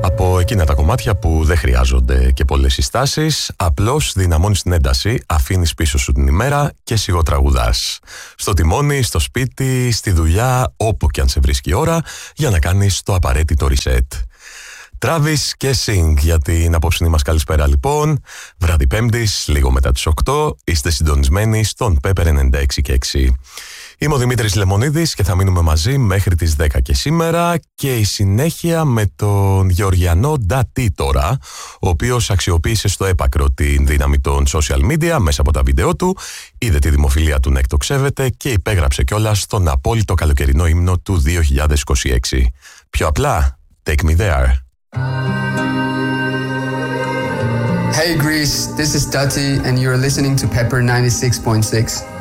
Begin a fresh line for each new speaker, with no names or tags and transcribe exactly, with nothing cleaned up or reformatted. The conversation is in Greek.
Από εκείνα τα κομμάτια που δεν χρειάζονται και πολλές συστάσεις, απλώς δυναμώνεις την ένταση, αφήνεις πίσω σου την ημέρα και σιγοτραγουδάς. Στο τιμόνι, στο σπίτι, στη δουλειά, όπου και αν σε βρίσκει η ώρα, για να κάνεις το απαραίτητο reset. Travis και Sing για την απόψινή μας καλησπέρα λοιπόν. Βράδυ Πέμπτης, λίγο μετά τις οκτώ, είστε συντονισμένοι στον Pepper ενενήντα έξι και έξι. Είμαι ο Δημήτρης Λεμονίδης και θα μείνουμε μαζί μέχρι τις δέκα και σήμερα, και η συνέχεια με τον Γεωργιανό Ντατί τώρα, ο οποίος αξιοποίησε στο έπακρο την δύναμη των social media μέσα από τα βίντεο του, είδε τη δημοφιλία του να εκτοξεύεται και υπέγραψε κιόλας τον απόλυτο καλοκαιρινό ύμνο του δύο χιλιάδες είκοσι έξι. Πιο απλά, Take Me There.
Hey Greece, this is Dati and you're listening to Pepper ninety-six point six.